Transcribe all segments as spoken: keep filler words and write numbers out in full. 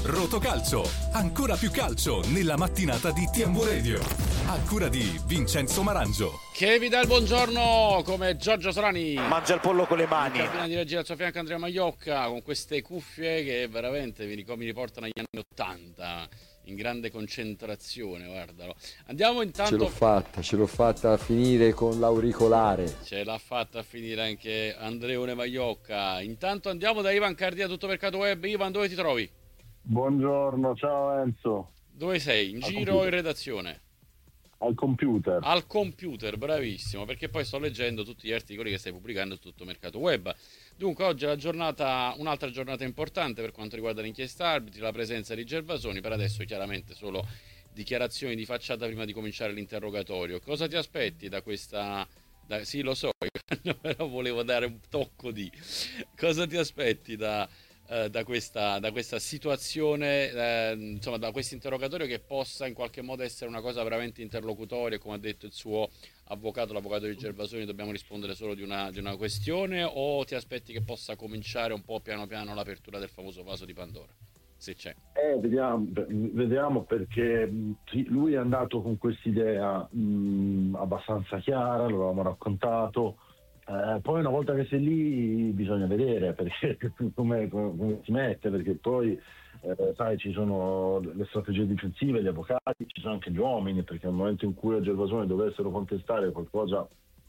Rotocalcio, ancora più calcio nella mattinata di T M Radio. A cura di Vincenzo Marangio. Che vi dà il buongiorno come Giorgio Solani. Mangia il pollo con le mani. In cabina di regia al suo fianco Andrea Maiocca con queste cuffie che veramente mi mi riportano agli anni ottanta. In grande concentrazione, guardalo. Andiamo intanto. Ce l'ho fatta, ce l'ho fatta finire con l'auricolare. Ce l'ha fatta a finire anche Andreone Maiocca. Intanto andiamo da Ivan Cardia, Tutto Mercato Web. Ivan, dove ti trovi? Buongiorno, ciao Enzo. Dove sei? In Al giro computer. o in redazione? Al computer. Al computer, bravissimo, perché poi sto leggendo tutti gli articoli che stai pubblicando su Tutto Mercato Web. Dunque oggi è la giornata, un'altra giornata importante per quanto riguarda l'inchiesta arbitri, la presenza di Gervasoni. Per adesso chiaramente solo dichiarazioni di facciata prima di cominciare l'interrogatorio. Cosa ti aspetti da questa... Da, sì, lo so, però volevo dare un tocco di... Cosa ti aspetti da... Uh, da, questa, da questa situazione, eh, insomma da questo interrogatorio, che possa in qualche modo essere una cosa veramente interlocutoria, come ha detto il suo avvocato, l'avvocato di Gervasoni, dobbiamo rispondere solo di una, di una questione, o ti aspetti che possa cominciare un po' piano piano l'apertura del famoso vaso di Pandora, se c'è? Eh, vediamo, vediamo perché sì, lui è andato con quest'idea mh, abbastanza chiara, lo avevamo raccontato. Eh, poi una volta che sei lì bisogna vedere perché come, come si mette, perché poi eh, sai, ci sono le strategie difensive, gli avvocati, ci sono anche gli uomini, perché nel momento in cui a Gervasoni dovessero contestare qualcosa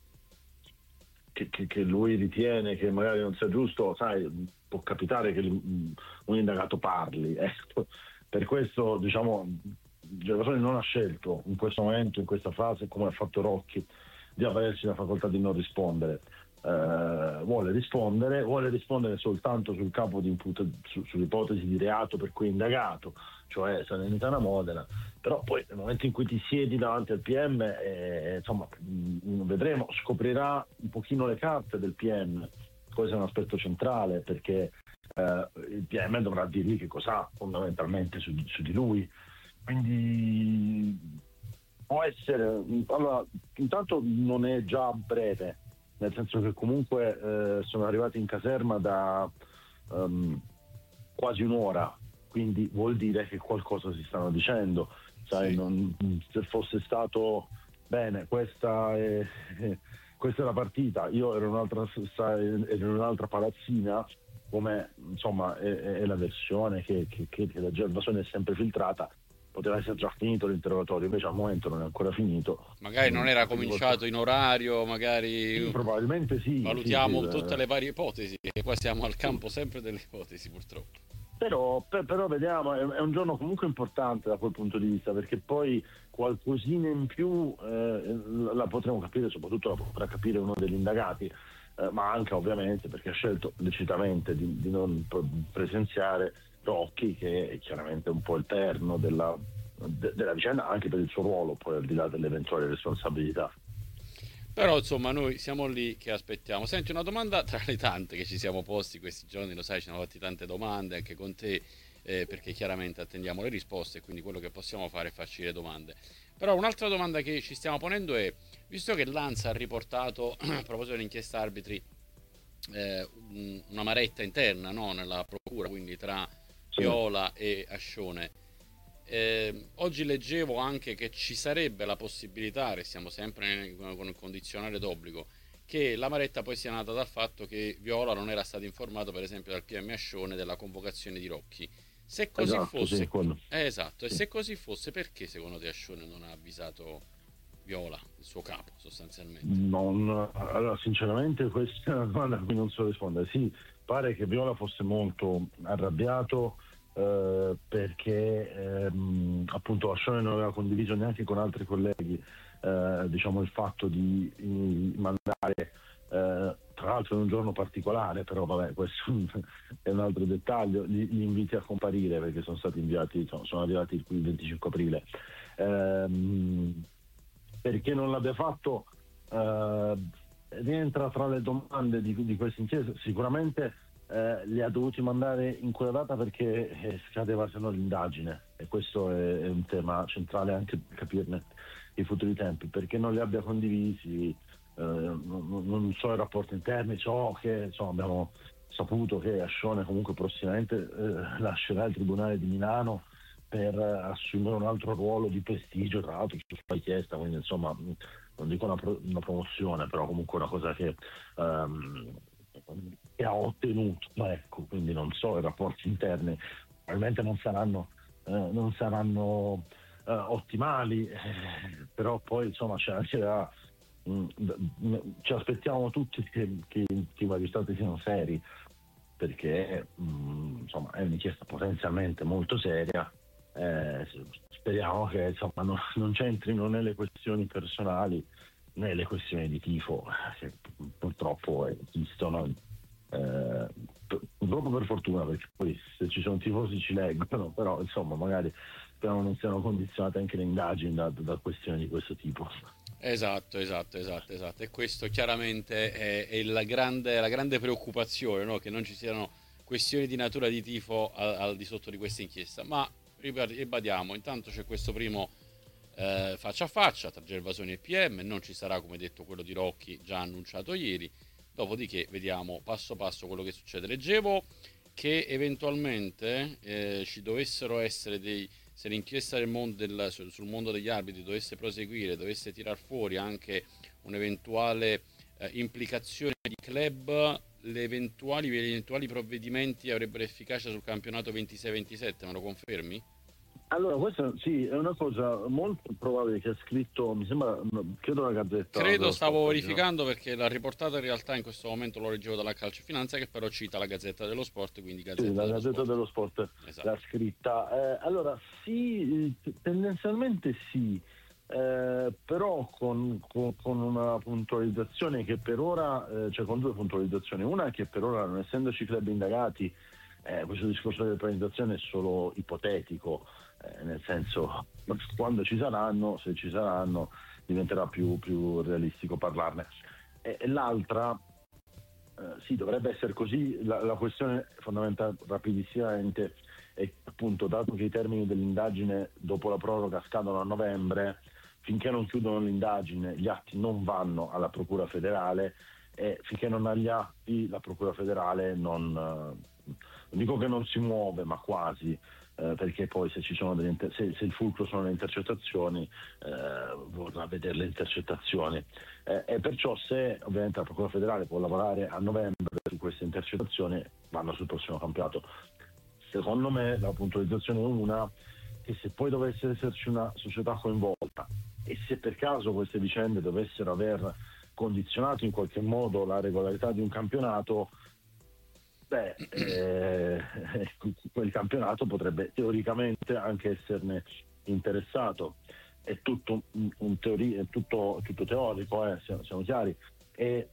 che, che, che lui ritiene che magari non sia giusto, sai, può capitare che un indagato parli, ecco. Per questo, diciamo, Gervasoni non ha scelto in questo momento, in questa fase, come ha fatto Rocchi, di avvalersi la facoltà di non rispondere. Eh, vuole rispondere, vuole rispondere soltanto sul capo di imput- su, sull'ipotesi di reato per cui è indagato, cioè Salernitana Modena. Però poi nel momento in cui ti siedi davanti al P M, eh, insomma, mh, vedremo, scoprirà un pochino le carte del P M. Questo è un aspetto centrale, perché eh, il P M dovrà dirgli che cos'ha fondamentalmente su, su di lui. Quindi può essere, allora, intanto non è già breve, nel senso che comunque eh, sono arrivati in caserma da um, quasi un'ora, quindi vuol dire che qualcosa si stanno dicendo, sai, sì. non, se fosse stato bene, questa è, eh, questa è la partita, io ero in un'altra, ero in un'altra palazzina, come insomma è, è la versione che, che, che da Gervasoni è sempre filtrata. Poteva essere già finito l'interrogatorio, invece al momento non è ancora finito. Magari non era cominciato in orario, magari sì, probabilmente sì. Valutiamo sì, sì, tutte le varie ipotesi, e qua siamo al campo sempre delle ipotesi, purtroppo. Però, per, però vediamo, è, è un giorno comunque importante da quel punto di vista, perché poi qualcosina in più eh, la potremo capire, soprattutto la potrà capire uno degli indagati, eh, ma anche ovviamente perché ha scelto lecitamente di, di non presenziare Rocchi, che è chiaramente un po' il perno della, de, della vicenda, anche per il suo ruolo, poi al di là delle eventuali responsabilità. Però insomma noi siamo lì che aspettiamo. Senti, una domanda tra le tante che ci siamo posti questi giorni, lo sai, ci hanno fatti tante domande anche con te, eh, perché chiaramente attendiamo le risposte, quindi quello che possiamo fare è farci le domande. Però un'altra domanda che ci stiamo ponendo è, visto che l'ANSA ha riportato a proposito dell'inchiesta arbitri eh, una maretta interna, no, nella procura, quindi tra Viola e Ascione, eh, oggi leggevo anche che ci sarebbe la possibilità, restiamo sempre con il condizionale d'obbligo, che la maretta poi sia nata dal fatto che Viola non era stato informato, per esempio, dal P M Ascione della convocazione di Rocchi. Se così esatto, fosse, sì, eh, esatto, e sì. se così fosse, perché secondo te Ascione non ha avvisato Viola, il suo capo, sostanzialmente? Non, allora, sinceramente, questa è una domanda a cui non so rispondere. Sì, pare che Viola fosse molto arrabbiato eh, perché ehm, appunto Ascione non aveva condiviso neanche con altri colleghi eh, diciamo il fatto di, di mandare eh, tra l'altro in un giorno particolare, però vabbè, questo è un altro dettaglio, gli, gli inviti a comparire, perché sono stati inviati, sono, sono arrivati il venticinque aprile. Ehm, perché non l'abbia fatto eh, rientra tra le domande di, di questa inchiesta. Sicuramente eh, li ha dovuti mandare in quella data perché eh, scadeva se no l'indagine, e questo è, è un tema centrale anche per capirne i futuri tempi. Perché non li abbia condivisi, eh, non, non so i rapporti interni, so che insomma abbiamo saputo che Ascione comunque prossimamente eh, lascerà il Tribunale di Milano per assumere un altro ruolo di prestigio, tra l'altro su sua richiesta, quindi insomma non dico una, pro- una promozione, però comunque una cosa che, um, che ha ottenuto, ecco, quindi non so, i rapporti interni probabilmente non saranno, eh, non saranno eh, ottimali, eh, però poi insomma c'è anche da, mh, mh, ci aspettiamo tutti che, che, che i magistrati siano seri, perché mh, insomma è un'inchiesta potenzialmente molto seria. Eh, speriamo che insomma non, non c'entrino né le questioni personali né le questioni di tifo, che purtroppo esistono, eh, purtroppo per fortuna, perché poi se ci sono tifosi ci leggono, però insomma magari speriamo non siano condizionate anche le indagini da, da questioni di questo tipo. Esatto, esatto, esatto, esatto. E questo chiaramente è, è la grande, la grande preoccupazione, no? Che non ci siano questioni di natura di tifo al, al di sotto di questa inchiesta. Ma ribadiamo, intanto c'è questo primo eh, faccia a faccia tra Gervasoni e P M, non ci sarà come detto quello di Rocchi già annunciato ieri, dopodiché vediamo passo passo quello che succede. Leggevo che eventualmente eh, ci dovessero essere dei, se l'inchiesta del mondo del, sul mondo degli arbitri dovesse proseguire, dovesse tirar fuori anche un'eventuale eh, implicazione di club, le eventuali, gli eventuali provvedimenti avrebbero efficacia sul campionato ventisei ventisette, me lo confermi? Allora, questa sì, è una cosa molto probabile che ha scritto, mi sembra, credo la Gazzetta. Credo, stavo Sport, verificando, no? Perché l'ha riportata in realtà in questo momento, lo leggevo dalla Calcio Finanza, che però cita la Gazzetta dello Sport, quindi Gazzetta sì, la dello Gazzetta Sport. dello Sport Esatto. l'ha scritta. Eh, allora, sì, tendenzialmente sì, eh, però con, con, con una puntualizzazione che per ora, eh, cioè con due puntualizzazioni. Una è che per ora, non essendoci club indagati, eh, questo discorso della presentazione è solo ipotetico. Eh, nel senso, quando ci saranno, se ci saranno, diventerà più, più realistico parlarne. E, e l'altra, eh, sì, dovrebbe essere così. La, la questione fondamentale, rapidissimamente, è che appunto, dato che i termini dell'indagine dopo la proroga scadono a novembre, finché non chiudono l'indagine gli atti non vanno alla Procura federale, e finché non ha gli atti la Procura federale non, eh, non dico che non si muove, ma quasi. Eh, perché poi se ci sono delle inter- se, se il fulcro sono le intercettazioni, eh, vorrà vedere le intercettazioni, eh, e perciò se ovviamente la Procura federale può lavorare a novembre su queste intercettazioni, vanno sul prossimo campionato. Secondo me la puntualizzazione è una, che se poi dovesse esserci una società coinvolta e se per caso queste vicende dovessero aver condizionato in qualche modo la regolarità di un campionato, beh, eh, quel campionato potrebbe teoricamente anche esserne interessato. È tutto un, un teoria, è tutto, tutto teorico, eh, siamo, siamo chiari, e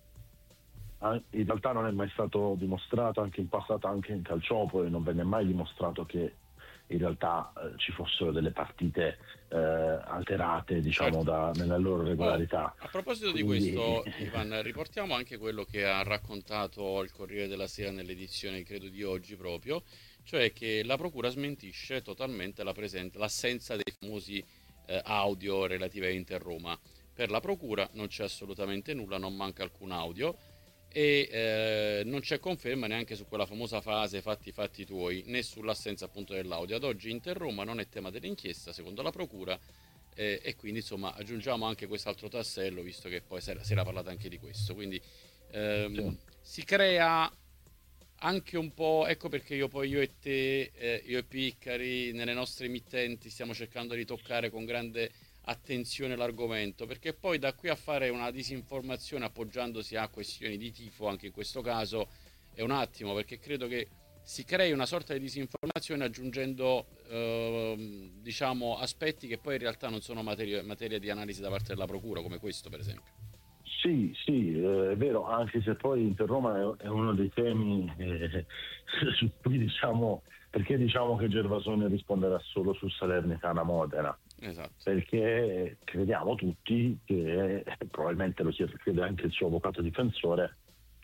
in realtà non è mai stato dimostrato, anche in passato, anche in Calciopoli non venne mai dimostrato che in realtà eh, ci fossero delle partite eh, alterate, diciamo, Certo. da, nella loro regolarità. Oh, a proposito Quindi... di questo, Ivan, riportiamo anche quello che ha raccontato il Corriere della Sera nell'edizione, credo, di oggi proprio, cioè che la Procura smentisce totalmente la presenza, l'assenza dei famosi eh, audio relativi a Inter Roma. Per la Procura non c'è assolutamente nulla, non manca alcun audio, e eh, non c'è conferma neanche su quella famosa fase fatti i fatti tuoi, né sull'assenza appunto dell'audio. Ad oggi Inter Roma non è tema dell'inchiesta secondo la Procura, eh, e quindi insomma aggiungiamo anche quest'altro tassello, visto che poi si era, si era parlato anche di questo, quindi ehm, Sì. si crea anche un po', ecco perché io poi io e te, eh, io e Piccari nelle nostre emittenti stiamo cercando di toccare con grande attenzione l'argomento, perché poi da qui a fare una disinformazione appoggiandosi a questioni di tifo, anche in questo caso, è un attimo, perché credo che si crei una sorta di disinformazione aggiungendo eh, diciamo aspetti che poi in realtà non sono materia, materia di analisi da parte della Procura, come questo per esempio. Sì, sì, eh, è vero, anche se poi Inter Roma è, è uno dei temi eh, su cui diciamo, perché diciamo che Gervasoni risponderà solo su Salernitana Modena. Esatto. Perché crediamo tutti che, eh, probabilmente lo chiede anche il suo avvocato difensore,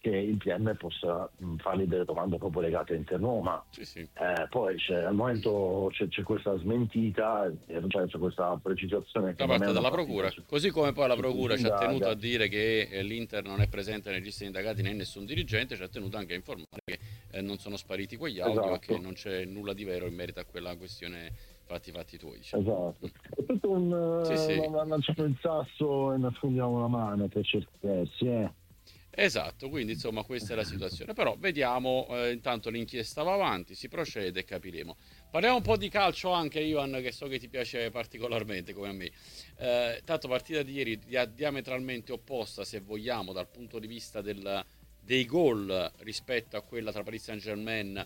che il P M possa mh, fargli delle domande proprio legate a Inter-Roma. Sì, sì. Eh, poi c'è, al momento c'è, c'è questa smentita, eh, cioè c'è questa precisazione che Da non è parte una della partita procura, su- così come poi la su cui procura si ci ha tenuto indaga. a dire che eh, l'Inter non è presente nei registri indagati né nessun dirigente, ci ha tenuto anche a informare che eh, non sono spariti quegli audio e che Esatto. non c'è nulla di vero in merito a quella questione fatti fatti tuoi, diciamo. Esatto, è tutto un Sì, sì. uh, lanciamo il sasso e nascondiamo la mano per certi versi, eh. Esatto, quindi insomma questa è la situazione. Però vediamo, eh, intanto l'inchiesta va avanti, si procede e capiremo. Parliamo un po' di calcio anche, Ivan, che so che ti piace particolarmente come a me. Eh, tanto partita di ieri dia- diametralmente opposta, se vogliamo, dal punto di vista del- dei gol rispetto a quella tra Paris Saint-Germain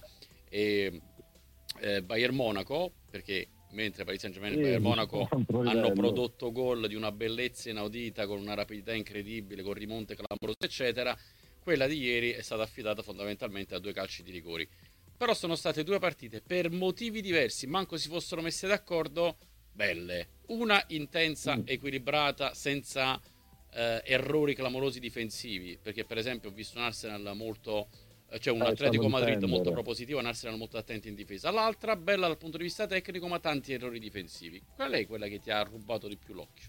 e eh, Bayern Monaco, perché mentre Paris Saint-Germain e Sì, Bayern Monaco altro hanno livello. prodotto gol di una bellezza inaudita, con una rapidità incredibile, con rimonte clamorose, eccetera, quella di ieri è stata affidata fondamentalmente a due calci di rigori. Però sono state due partite per motivi diversi, manco si fossero messe d'accordo, belle. Una intensa, Mm. equilibrata, senza eh, errori clamorosi difensivi, perché per esempio ho visto un Arsenal molto, eh, cioè un Eh, Atletico sanno Madrid molto difendere. propositivo, un Arsenal molto attento in difesa. L'altra bella dal punto di vista tecnico, ma tanti errori difensivi. Qual è quella che ti ha rubato di più l'occhio?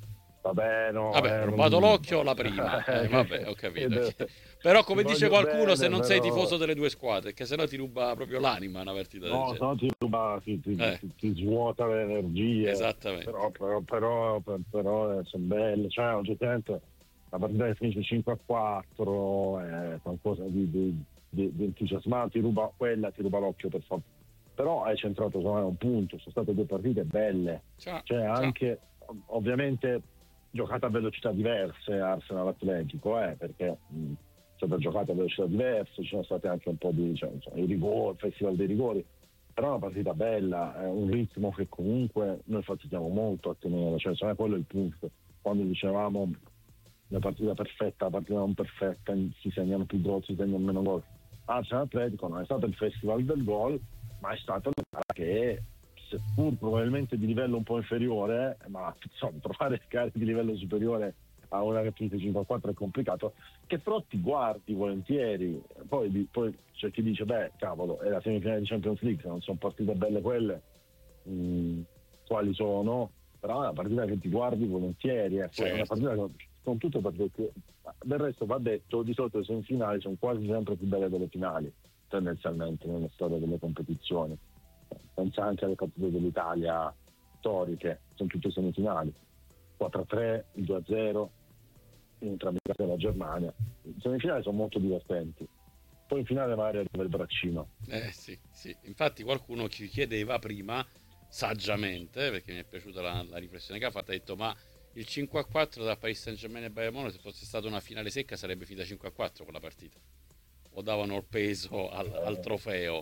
Vabbè, no, Vabbè, eh, rubato non- l'occhio la prima, eh, vabbè, ho capito. Ed- Però ti come dice voglio qualcuno, se bene, non sei però tifoso delle due squadre, che sennò ti ruba proprio l'anima una partita del no, se genere. no ti ruba, ti, ti, Eh, ti- ti svuota le energie. esattamente. Però, però, però, per- però, eh, sono belle, cioè oggettivamente la partita che finisce cinque a quattro è qualcosa di, di, di, di entusiasmante, ti ruba quella, ti ruba l'occhio per forza. Però hai centrato secondo me un punto, sono state due partite belle, Ciao, cioè ciao. anche ov- ovviamente giocate a velocità diverse Arsenal Atletico, eh, perché mh, sono giocate a velocità diverse, ci sono state anche un po' di cioè, insomma, i rigori, il festival dei rigori, però è una partita bella, è un ritmo che comunque noi fatichiamo molto a tenere, cioè secondo me quello è il punto. Quando dicevamo la partita perfetta, la partita non perfetta, si segnano più gol, si segnano meno gol. Arsenal Atletico non è stato il festival del gol, ma è stata una gara che, seppur probabilmente di livello un po' inferiore, ma insomma, trovare gare di livello superiore a una che finisce cinque a quattro è complicato, che però ti guardi volentieri. Poi, poi c'è chi dice, beh, cavolo, è la semifinale di Champions League, se non sono partite belle quelle, mh, quali sono? Però è una partita che ti guardi volentieri, ecco. È una Certo. partita che sono tutte partite che, del resto va detto, di solito le semifinali sono quasi sempre più belle delle finali, tendenzialmente nella storia delle competizioni. Pensa anche alle coppe dell'Italia storiche, sono tutte semifinali, quattro a tre, il due a zero, entrambi i casi della Germania. Le semifinali sono molto divertenti, poi in finale magari arriva il braccino. Eh sì, sì. Infatti qualcuno ci chiedeva prima, saggiamente, perché mi è piaciuta la, la riflessione che ha fatto, ha detto ma il cinque a quattro tra Paris Saint-Germain e Bayern Monaco, se fosse stata una finale secca sarebbe finita cinque a quattro quella partita. O davano il peso al, al trofeo?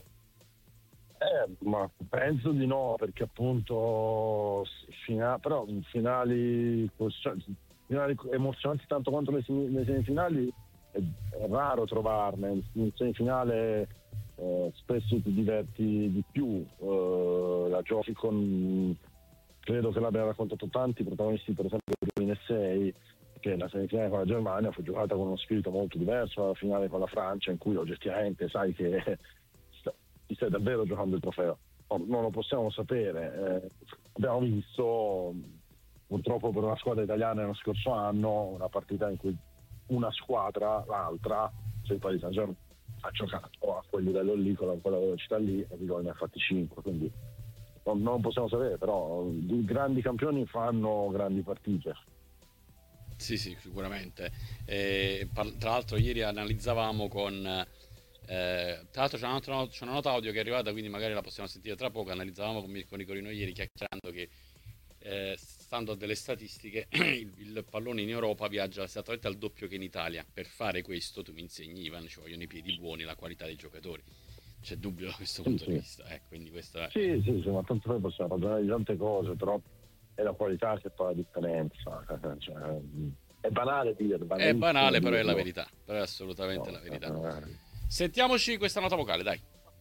Eh, ma penso di no, perché appunto fina- però in finali, cioè, finali emozionanti tanto quanto le, sem- le semifinali è, è raro trovarne. In semifinale eh, spesso ti diverti di più, eh, la giochi con, credo che l'abbiano raccontato tanti protagonisti, per esempio del duemilasei, che la semifinale con la Germania fu giocata con uno spirito molto diverso dalla finale con la Francia, in cui oggettivamente sai che ti stai davvero giocando il trofeo. No, non lo possiamo sapere. Eh, abbiamo visto purtroppo per una squadra italiana nello scorso anno una partita in cui una squadra, l'altra, cioè il Paris Saint-Germain, ha giocato a quel livello lì, con quella velocità lì, e di gol ne ha fatti cinque, quindi non, non possiamo sapere, però i grandi campioni fanno grandi partite. Sì, sì, sicuramente. Eh, par- tra l'altro ieri analizzavamo con... Eh, tra l'altro c'è una, nota, c'è una nota audio che è arrivata, quindi magari la possiamo sentire tra poco. Analizzavamo con Mirko Nicolino ieri, chiacchierando che eh, stando a delle statistiche il, il pallone in Europa viaggia esattamente al doppio che in Italia. Per fare questo tu mi insegni, Ivan, ci vogliono i piedi buoni, la qualità dei giocatori. C'è dubbio da questo Sì, punto sì. di vista, eh, quindi questa Sì, è... sì, sì, ma tanto noi possiamo ragionare di tante cose, però è la qualità che fa la differenza. Cioè, è banale dire, È banale, però è la dirlo. verità, però è assolutamente No, la verità. eh, Sentiamoci questa nota vocale, dai.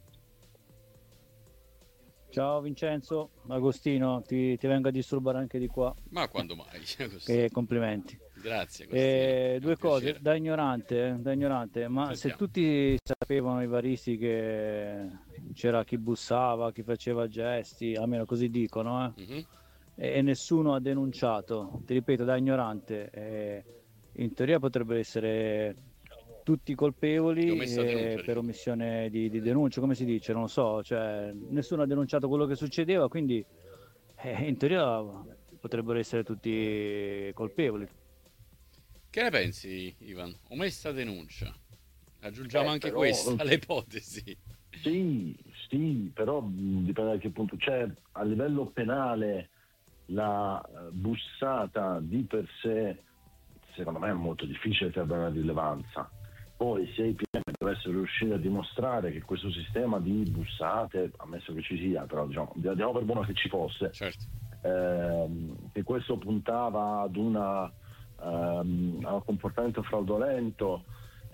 Ciao Vincenzo, Agostino, ti, ti vengo a disturbare anche di qua. Ma quando mai? Così. E complimenti. Grazie. Eh, due cose, piacere. da ignorante, da ignorante, ma Sentiamo. se tutti sapevano i varisti che c'era chi bussava, chi faceva gesti, almeno così dicono, eh, Mhm. e, e nessuno ha denunciato, ti ripeto, da ignorante, eh, in teoria potrebbero essere tutti Di colpevoli omessa eh, denuncia, per diciamo. omissione di, di denuncia, come si dice, non lo so, cioè nessuno ha denunciato quello che succedeva, quindi eh, in teoria potrebbero essere tutti colpevoli. Che ne pensi, Ivan? Omessa denuncia. Aggiungiamo Eh, anche però, questa alle ipotesi. Sì, sì, però mh, dipende da che punto. Cioè, a livello penale la eh, bussata di per sé, secondo me, è molto difficile che abbia una rilevanza. Poi se i P M dovessero riuscire a dimostrare che questo sistema di bussate, ammesso che ci sia, però diciamo, diamo per buono che ci fosse, Certo. ehm, che questo puntava ad una, ehm, a un comportamento fraudolento,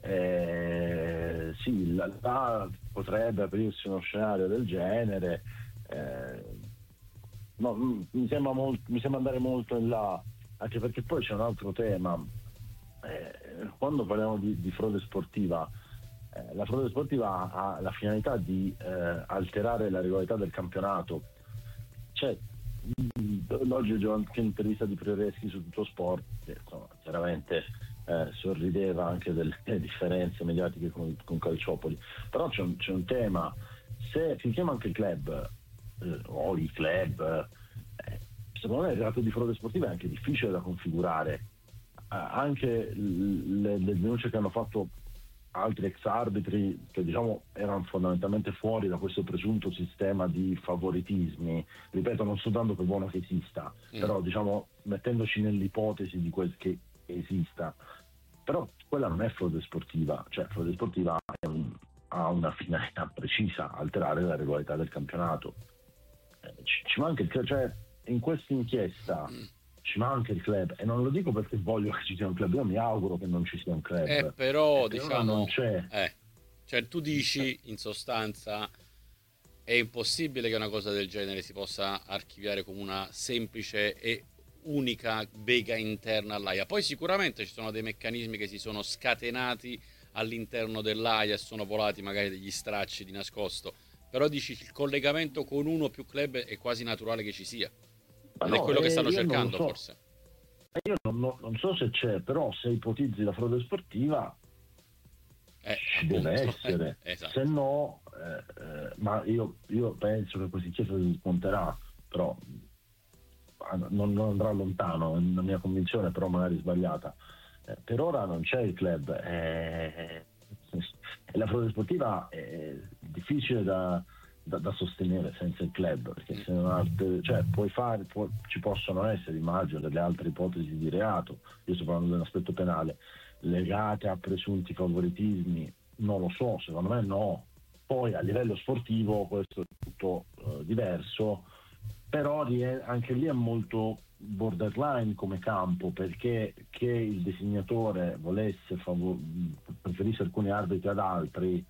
eh, sì, là, là potrebbe aprirsi uno scenario del genere. eh, no, mm, mi, sembra molt- mi sembra andare molto in là, anche perché poi c'è un altro tema. Eh, quando parliamo di, di frode sportiva, eh, la frode sportiva ha, ha la finalità di eh, alterare la regolarità del campionato. Cioè, mh, oggi leggevo anche un'intervista di Prioreschi su Tutto Sport, che insomma, chiaramente eh, sorrideva anche delle differenze mediatiche con, con Calciopoli. Però c'è un, c'è un tema: se si chiama anche il club eh, o i club, eh, secondo me il reato di frode sportiva è anche difficile da configurare. Eh, anche l- le, le denunce che hanno fatto altri ex arbitri, che diciamo erano fondamentalmente fuori da questo presunto sistema di favoritismi, ripeto, non sto dando per buono che esista, Mm. però diciamo mettendoci nell'ipotesi di quel che esista, però quella non è frode sportiva. Cioè frode sportiva è un- ha una finalità precisa: alterare la regolarità del campionato. Eh, ci, ci manca il, cioè in questa inchiesta ci manca il club, e non lo dico perché voglio che ci sia un club, io mi auguro che non ci sia un club. Eh, però, E per ora non diciamo, c'è. eh, cioè tu dici in sostanza è impossibile che una cosa del genere si possa archiviare come una semplice e unica bega interna all'A I A. Poi sicuramente ci sono dei meccanismi che si sono scatenati all'interno dell'A I A e sono volati magari degli stracci di nascosto, però dici il collegamento con uno o più club è quasi naturale che ci sia. Ma Ed è no, quello che eh, stanno io non lo cercando so. forse. Eh, Io non, non- non so se c'è, però se ipotizzi la frode sportiva Eh, ci appunto, deve essere, eh, esatto. se no, eh, eh, ma io, io penso che questa inchiesta si smonterà, però ah, non, non andrà lontano, è una mia convinzione, però magari sbagliata. Eh, per ora non c'è il club, eh, e la frode sportiva è difficile da, da- da sostenere senza il club, perché se non ha- cioè, puoi fare, può- ci possono essere, immagino, delle altre ipotesi di reato. Io sto parlando dell'aspetto penale legate a presunti favoritismi, non lo so, secondo me no. Poi a livello sportivo questo è tutto eh, diverso, però rie- anche lì è molto borderline come campo, perché che il disegnatore volesse favor- preferisse alcuni arbitri ad altri,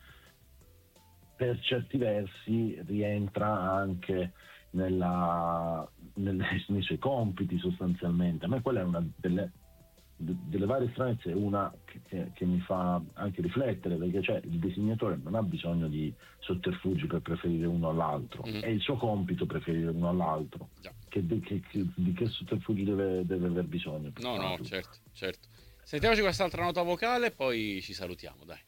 per certi versi rientra anche nella, nel- nei suoi compiti sostanzialmente. A me quella è una delle, de- delle varie stranezze, una che, che- che mi fa anche riflettere, perché cioè, il disegnatore non ha bisogno di sotterfugi per preferire uno all'altro, Mm. è il suo compito preferire uno all'altro. Già. Che, che- che- di che sotterfugi deve, deve aver bisogno? per No, no, farlo? certo, certo. Sentiamoci quest'altra nota vocale e poi ci salutiamo, dai.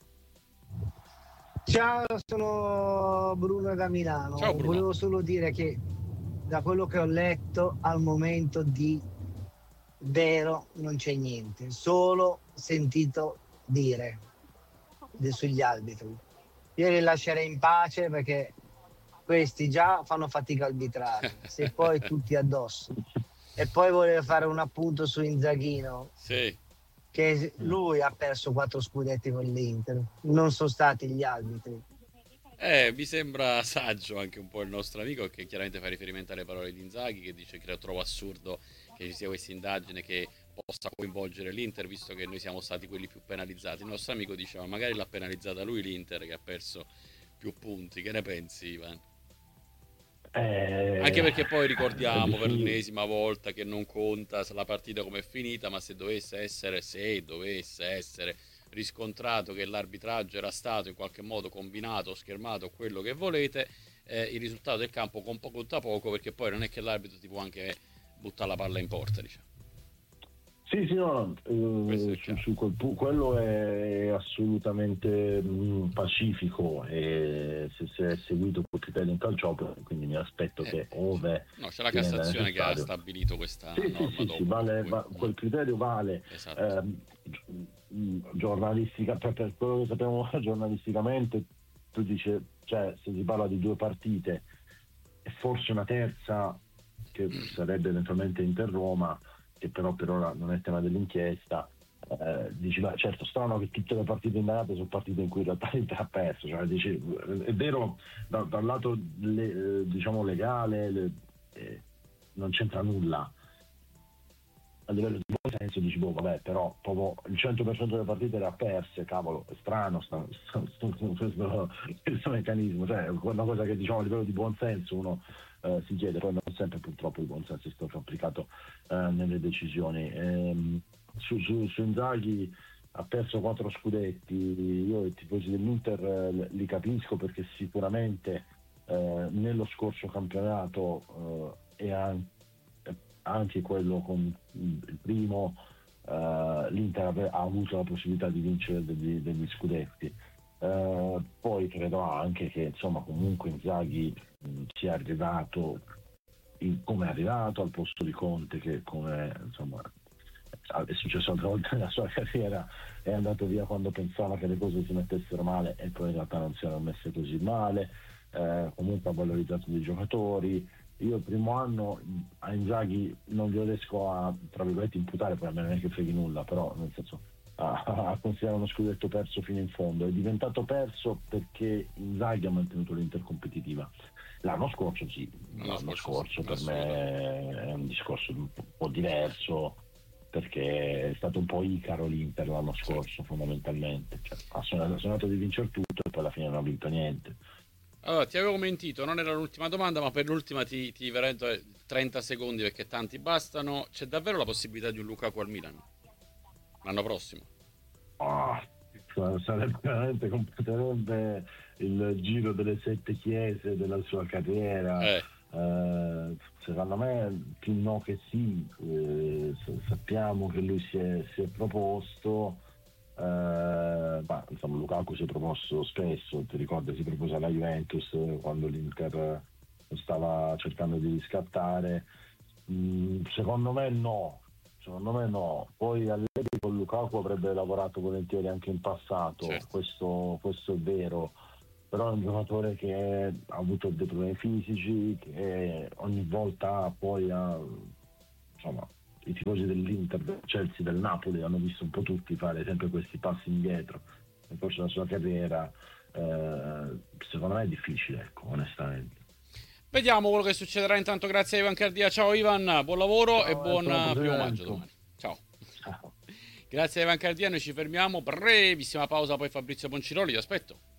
Ciao, sono Bruno da Milano. Ciao, Bruno. Volevo solo dire che da quello che ho letto al momento di vero non c'è niente, solo sentito dire de- sugli arbitri. Io li lascerei in pace perché questi già fanno fatica a arbitrare, se poi tutti addosso. E poi volevo fare un appunto su Inzaghino, Sì, che lui ha perso quattro scudetti con l'Inter, non sono stati gli arbitri. eh, mi sembra saggio anche un po' il nostro amico, che chiaramente fa riferimento alle parole di Inzaghi, che dice che lo trovo assurdo che ci sia questa indagine che possa coinvolgere l'Inter, visto che noi siamo stati quelli più penalizzati. Il nostro amico diceva magari l'ha penalizzata lui l'Inter, che ha perso più punti. Che ne pensi, Ivan? Eh, Anche perché poi ricordiamo eh, per sì. l'ennesima volta che non conta se la partita come è finita, ma se dovesse essere, se dovesse essere riscontrato che l'arbitraggio era stato in qualche modo combinato, schermato, quello che volete, eh, il risultato del campo con poco conta poco, perché poi non è che l'arbitro ti può anche buttare la palla in porta, diciamo. Sì, sì, no, Questo eh, è su, chiaro. su quel pu- quello è assolutamente mh, pacifico e se, se è seguito quel criterio in calciopolo, quindi mi aspetto Eh, che ove no, c'è la si renda Cassazione che ha necessario. stabilito questa Sì, sì, norma sì, sì, dopo, per vale, cui, va- quel mm, criterio vale. esatto. ehm, gi- giornalistica, per, per quello che sappiamo giornalisticamente, tu dici, cioè, se si parla di due partite e forse una terza che sarebbe eventualmente Inter-Roma, che però per ora non è tema dell'inchiesta, eh, dici, beh, certo, strano che tutte le partite indagate sono partite in cui in realtà l'Inter ha perso, cioè, dici, è vero da, dal lato le- eh, diciamo legale le- eh, non c'entra nulla, a livello di buon senso dici, boh, vabbè, però proprio il cento per cento delle partite era perse, cavolo, è strano sta, sta, sta, questo, questo meccanismo, cioè è una cosa che diciamo a livello di buon senso uno eh, si chiede, poi non sempre purtroppo il buon senso è stato applicato eh, nelle decisioni. Ehm, su, su, su Inzaghi ha perso quattro scudetti, io i tifosi dell'Inter eh, li capisco perché sicuramente eh, nello scorso campionato eh, e anche anche quello con il primo eh, l'Inter ave- ha avuto la possibilità di vincere degli, degli scudetti. Eh, poi credo anche che insomma comunque Inzaghi mh, sia arrivato in- come è arrivato al posto di Conte, che come insomma è successo altre volte nella sua carriera, è andato via quando pensava che le cose si mettessero male e poi in realtà non si erano messe così male. Eh, comunque ha valorizzato dei giocatori. Io il primo anno a Inzaghi non glielo riesco a, tra virgolette, imputare, poi a me non è che freghi nulla, però nel senso a, a considerare uno scudetto perso fino in fondo. È diventato perso perché Inzaghi ha mantenuto l'Inter competitiva. L'anno scorso sì, L'anno l'anno scorso scorso sì, per me è un discorso un po' diverso, perché è stato un po' Icaro l'Inter l'anno scorso fondamentalmente, cioè, ha sognato, ha sognato di vincere tutto e poi alla fine non ha vinto niente. Allora, ti avevo mentito, non era l'ultima domanda, ma per l'ultima ti, ti veramente trenta secondi perché tanti bastano. C'è davvero la possibilità di un Lukaku al Milan l'anno prossimo? Oh, sarebbe veramente, completerebbe il giro delle sette chiese della sua carriera. Eh, Eh, secondo me più no che sì. Eh, sappiamo che lui si è, si è proposto, eh, ma insomma Lukaku si è proposto spesso, ti ricordi, si propose alla Juventus quando l'Inter stava cercando di riscattare. Mm, secondo me no, secondo me no. Poi Allegri con Lukaku avrebbe lavorato volentieri anche in passato, certo. questo, questo è vero, però è un giocatore che ha avuto dei problemi fisici, che ogni volta poi ha, insomma, i tifosi dell'Inter, del Chelsea, del Napoli hanno visto un po' tutti fare sempre questi passi indietro nel corso della sua carriera. Eh, secondo me è difficile, ecco, onestamente. Vediamo quello che succederà. Intanto grazie a Ivan Cardia. Ciao Ivan, buon lavoro Ciao, e buon Enzo, primo maggio presente. domani. Ciao. Ciao. Grazie a Ivan Cardia, noi ci fermiamo, brevissima pausa, poi Fabrizio Ponciroli, ti aspetto.